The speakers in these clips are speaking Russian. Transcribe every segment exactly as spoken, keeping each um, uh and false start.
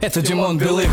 Это Димон Белых.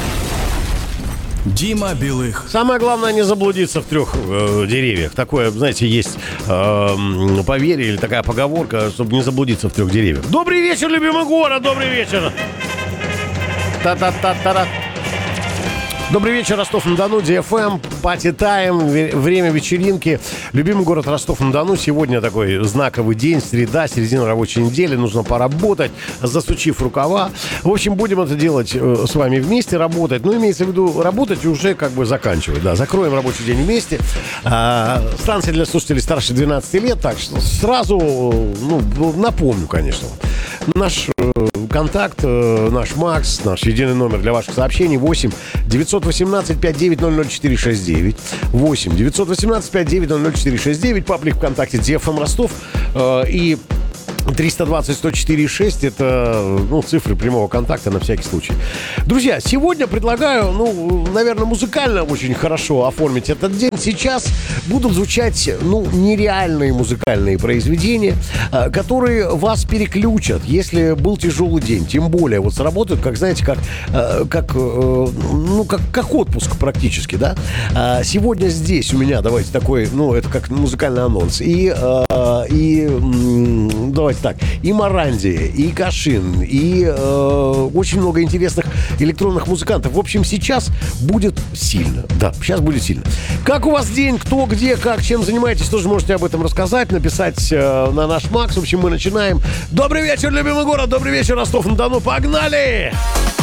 Дима Белых. Самое главное не заблудиться в трех э, деревьях. Такое, знаете, есть э, поверье или такая поговорка, чтобы не заблудиться в трех деревьях. Добрый вечер, любимый город, добрый вечер. Та-та-та-та-та. Добрый вечер, Ростов-на-Дону, Ди Эф Эм, Party Time, время вечеринки. Любимый город Ростов-на-Дону. Сегодня такой знаковый день, среда, середина рабочей недели. Нужно поработать, засучив рукава. В общем, будем это делать э, с вами вместе, работать. Ну, имеется в виду, работать и уже как бы заканчивать. Да, закроем рабочий день вместе. А, станция для слушателей старше двенадцати лет. Так что сразу, ну, напомню, конечно. Наш э, контакт, э, наш Макс, наш единый номер для ваших сообщений восемь девятьсот восемнадцать пятьдесят девять ноль ноль четыре шесть девять. восемь девятьсот восемнадцать пятьдесят девять ноль ноль четыре шесть девять. Паблик ВКонтакте Ди Эф Эм Ростов. Э, и триста двадцать сто четыре шесть это, ну, цифры прямого контакта на всякий случай. Друзья, сегодня предлагаю, ну, наверное, музыкально очень хорошо оформить этот день. Сейчас будут звучать, ну, нереальные музыкальные произведения, которые вас переключат, если был тяжелый день. Тем более, вот сработают, как, знаете, как, как, ну, как, как отпуск практически, да. Сегодня здесь у меня, давайте, такой, ну, это как музыкальный анонс. И, и давайте так, и Моранди, и Кашин, и э, очень много интересных электронных музыкантов. В общем, сейчас будет сильно. Да, сейчас будет сильно. Как у вас день? Кто, где, как, чем занимаетесь? Тоже можете об этом рассказать, написать э, на наш Макс. В общем, мы начинаем. Добрый вечер, любимый город. Добрый вечер, Ростов-на-Дону. Погнали!